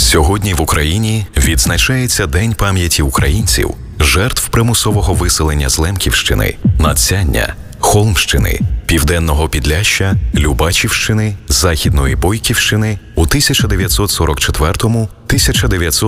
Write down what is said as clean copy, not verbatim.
Сьогодні в Україні відзначається День пам'яті українців, жертв примусового виселення з Лемківщини, Надсяння, Холмщини, Південного Підляшшя, Любачівщини, Західної Бойківщини у 1944-19